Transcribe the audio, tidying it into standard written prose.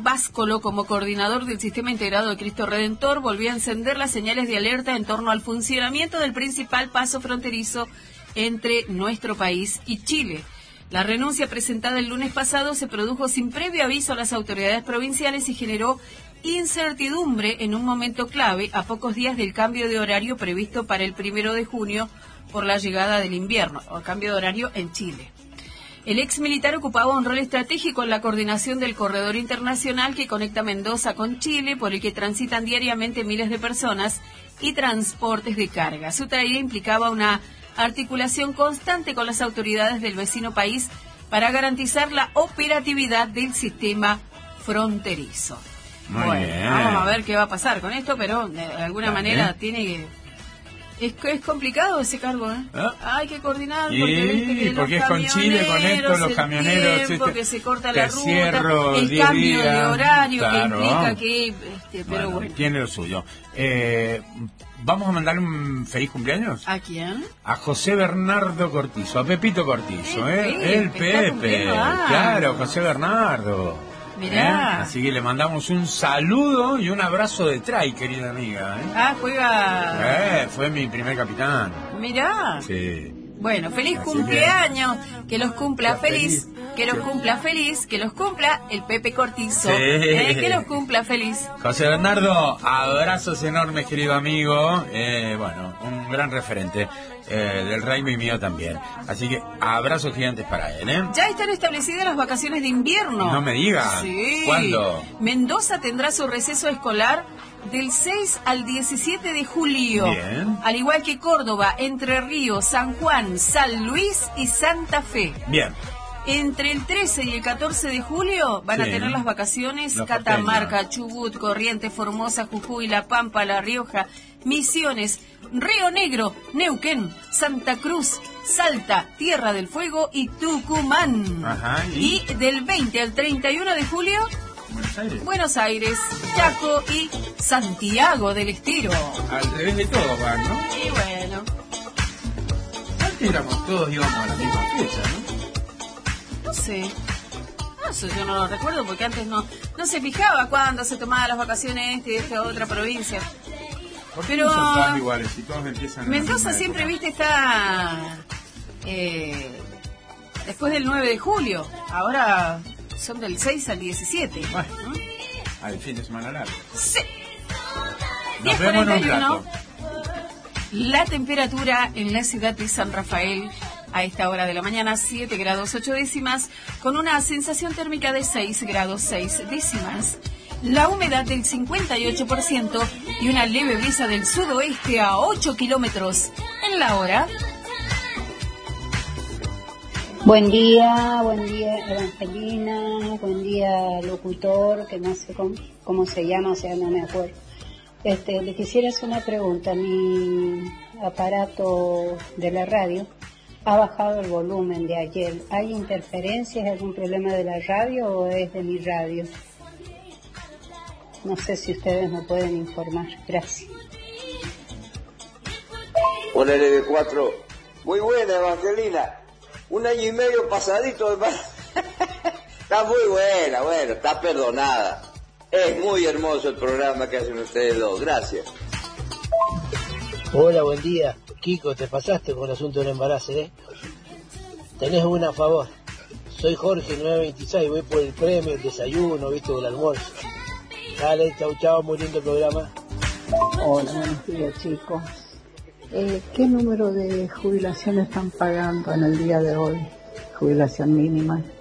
Báscolo, como coordinador del Sistema Integrado de Cristo Redentor, volvió a encender las señales de alerta en torno al funcionamiento del principal paso fronterizo entre nuestro país y Chile. La renuncia presentada el lunes pasado se produjo sin previo aviso a las autoridades provinciales y generó incertidumbre en un momento clave a pocos días del cambio de horario previsto para el 1 de junio por la llegada del invierno, o cambio de horario en Chile. El ex militar ocupaba un rol estratégico en la coordinación del corredor internacional que conecta Mendoza con Chile, por el que transitan diariamente miles de personas y transportes de carga. Su tarea implicaba una articulación constante con las autoridades del vecino país para garantizar la operatividad del sistema fronterizo. Muy bien. Vamos a ver qué va a pasar con esto, pero de alguna manera tiene que... Es complicado ese cargo, ¿eh? Hay que coordinar porque es con Chile, con esto, los camioneros, que se corta la ruta, el cambio de horario, claro, que implica que... pero bueno. Tiene lo suyo. ¿Vamos a mandarle un feliz cumpleaños? ¿A quién? A José Bernardo Cortizo, a Pepito Cortizo, El Pepe. Claro, José Bernardo. Mirá. Así que le mandamos un saludo y un abrazo de try, querida amiga. Juega. Fue mi primer capitán. Mirá. Sí. Bueno, feliz cumpleaños, que los cumpla feliz, que los cumpla feliz, que los cumpla el Pepe Cortizo, que los cumpla feliz. José Bernardo, abrazos enormes, querido amigo, un gran referente del rugby mío también. Así que abrazos gigantes para él, Ya están establecidas las vacaciones de invierno. No me digas. Sí. ¿Cuándo? Mendoza tendrá su receso escolar del 6 al 17 de julio. Bien. Al igual que Córdoba, Entre Ríos, San Juan, San Luis y Santa Fe. Bien. Entre el 13 y el 14 de julio van a tener las vacaciones Catamarca, Chubut, Corrientes, Formosa, Jujuy, La Pampa, La Rioja, Misiones, Río Negro, Neuquén, Santa Cruz, Salta, Tierra del Fuego y Tucumán. Ajá, y del 20 al 31 de julio, Buenos Aires, Chaco y Santiago del Estero. Al revés de todo van, ¿no? Y bueno. Antes todos íbamos a la misma fecha, ¿no? No sé. Eso yo no lo recuerdo porque antes no se fijaba cuándo se tomaban las vacaciones de esta otra provincia. Pero no son todas iguales y todos empiezan Mendoza siempre, está después del 9 de julio. Ahora son del 6 al 17. Bueno, ¿no? Al fin de semana largo. Sí. Nos vemos en un 10:41. rato. La temperatura en la ciudad de San Rafael a esta hora de la mañana, 7 grados 8 décimas, con una sensación térmica de 6 grados 6 décimas. La humedad del 58% y una leve brisa del sudoeste a 8 kilómetros en la hora. Buen día Evangelina, buen día locutor, que no sé cómo se llama, o sea, no me acuerdo. Le quisiera hacer una pregunta. Mi aparato de la radio ha bajado el volumen de ayer. ¿Hay interferencias, algún problema de la radio o es de mi radio? No sé si ustedes me pueden informar. Gracias. Hola LB4. Muy buena, Evangelina. 1 año y medio pasadito, hermano. Está muy buena, bueno, está perdonada. Es muy hermoso el programa que hacen ustedes dos. Gracias. Hola, buen día. Kiko, te pasaste con el asunto del embarazo, Tenés una a favor. Soy Jorge, 926, voy por el premio, el desayuno, viste, del almuerzo. Dale, chau, muy lindo programa. Hola, buenos días, chicos. ¿Qué número de jubilación están pagando en el día de hoy? Jubilación mínima.